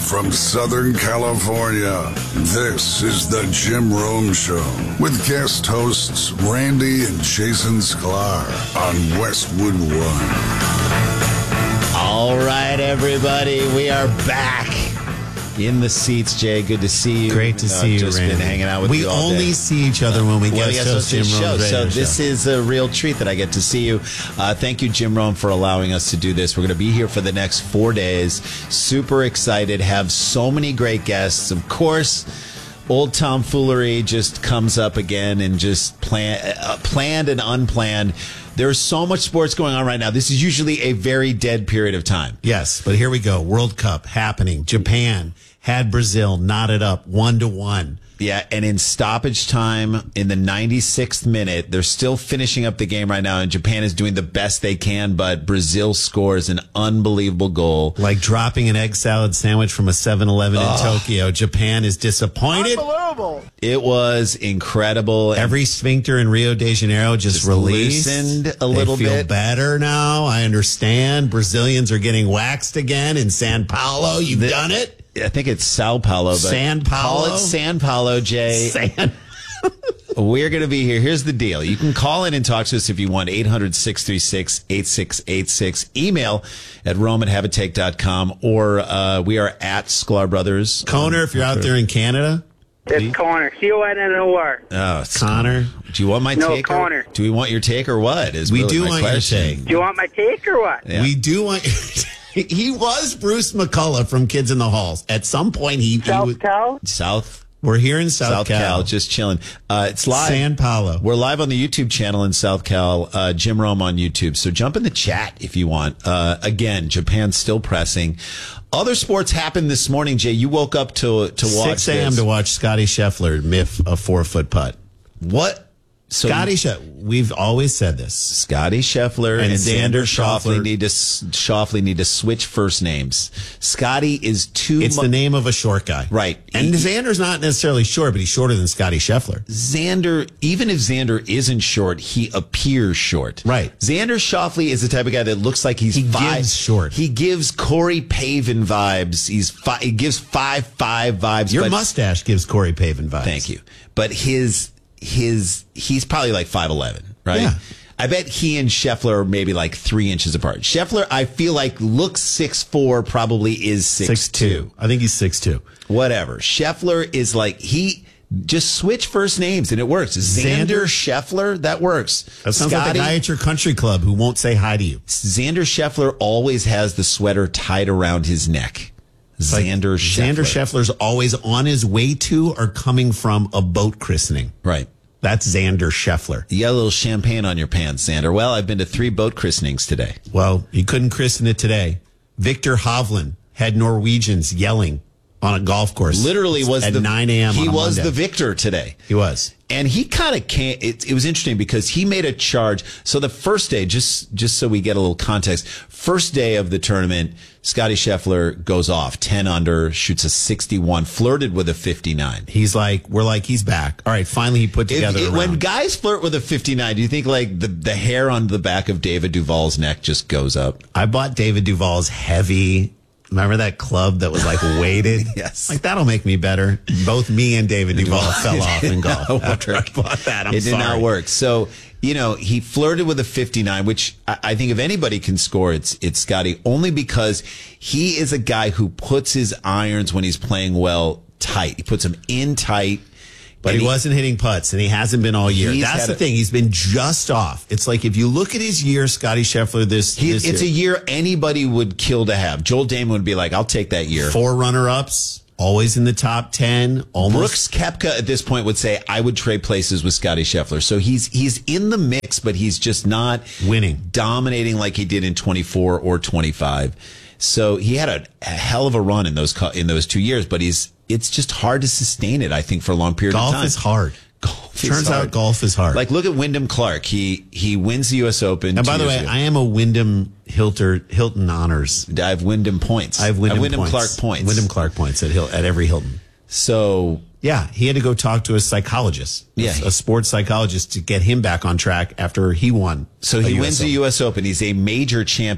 from Southern California, this is the Jim Rome Show with guest hosts Randy and Jason Sklar on Westwood One. All right, everybody, we are back in the seats. Jay, good to see you. Great to see you, just Randy. Been hanging out with you all day. We only see each other when we get to Jim Rome's show. So this is a real treat that I get to see you. Thank you, Jim Rome, for allowing us to do this. We're going to be here for the next 4 days. Super excited. Have so many great guests. Of course, old tomfoolery just comes up again, and just planned and unplanned. There's so much sports going on right now. This is usually a very dead period of time. Yes, but here we go. World Cup happening. Japan had Brazil knotted up 1-1. Yeah, and in stoppage time in the 96th minute, they're still finishing up the game right now, and Japan is doing the best they can, but Brazil scores an unbelievable goal. Like dropping an egg salad sandwich from a 7-Eleven in Tokyo. Japan is disappointed. Unbelievable. It was incredible. Every sphincter in Rio de Janeiro just released. Loosened a little they feel bit. better now. I understand. Brazilians are getting waxed again in Sao Paulo. You've done it. I think it's Sao Paulo. But San Paulo? Call it San Paulo, Jay. We're going to be here. Here's the deal. You can call in and talk to us if you want. 800-636-8686. Email at rome@habitate.com, or we are at Sklar Brothers. Connor, if you're out there in Canada. It's Connor. C-O-N-N-O-R. Oh, Connor. Do you want my No, take? Connor. Do we want your take or what? Is We really do my want your question. take. Do you want my take or what? Yeah. We do want. He was Bruce McCullough from Kids in the Halls. At some point, he South was. Cal? South We're here in South Cal. just chilling. It's live. San Paulo. We're live on the YouTube channel in South Cal, Jim Rome on YouTube. So jump in the chat if you want. Again, Japan's still pressing. Other sports happened this morning, Jay. You woke up to watch 6 a.m. this. to watch Scotty Scheffler miff a 4-foot putt. What? So Scotty Scheffler. We've always said this. Scotty Scheffler and Xander Schauffele need to switch first names. Scotty is too. It's the name of a short guy, right? And Xander's not necessarily short, but he's shorter than Scotty Scheffler. Xander, even if Xander isn't short, he appears short. Right. Xander Schauffele is the type of guy that looks like he gives short. He gives Corey Pavin vibes. He gives 5'5" vibes. Your mustache gives Corey Pavin vibes. Thank you. But he's probably like 5'11", right? Yeah. I bet he and Scheffler are maybe like 3 inches apart. Scheffler, I feel like, looks 6'4", probably is 6'2". I think he's 6'2". Whatever. Scheffler is like, he just switch first names and it works. Xander Scheffler, that works. That sounds like the guy at your country club who won't say hi to you. Xander Scheffler always has the sweater tied around his neck. Xander Scheffler's always on his way to or coming from a boat christening. Right. That's Xander Scheffler. You got a little champagne on your pants, Xander. Well, I've been to 3 boat christenings today. Well, you couldn't christen it today. Victor Hovland had Norwegians yelling on a golf course. Literally was at 9 a.m. He on a was Monday. the victor today. He was. And he kind of can't. It was interesting because he made a charge. So the first day, just so we get a little context, first day of the tournament, Scotty Scheffler goes off 10 under, shoots a 61, flirted with a 59. We're like, he's back. All right, finally he put together a round. When guys flirt with a 59, do you think like the hair on the back of David Duval's neck just goes up? I bought David Duval's heavy. Remember that club that was like weighted? Yes. Like, that'll make me better. Both me and David Duval fell off in golf after I bought that. It did not work. So, he flirted with a 59, which I think if anybody can score, it's Scotty, only because he is a guy who puts his irons when he's playing well tight. He puts them in tight. But he wasn't hitting putts, and he hasn't been all year. He's That's the thing. He's been just off. It's like if you look at his year, Scotty Scheffler, this it's a year anybody would kill to have. Joel Damon would be like, I'll take that year. 4 runner-ups, always in the top 10. Almost. Brooks Koepka at this point would say, I would trade places with Scotty Scheffler. So he's in the mix, but he's just not winning, dominating like he did in 24 or 25. So he had a hell of a run in those 2 years, but it's just hard to sustain it, I think, for a long period of time. Golf is hard. Turns out golf is hard. Like, look at Wyndham Clark. He wins the U.S. Open. And by the way, I am a Wyndham Hilton honors. I have Wyndham points. I have Wyndham Clark points. Wyndham Clark points at every Hilton. So yeah, he had to go talk to a psychologist, a sports psychologist, to get him back on track after he won. So he wins the U.S. Open. He's a major champion.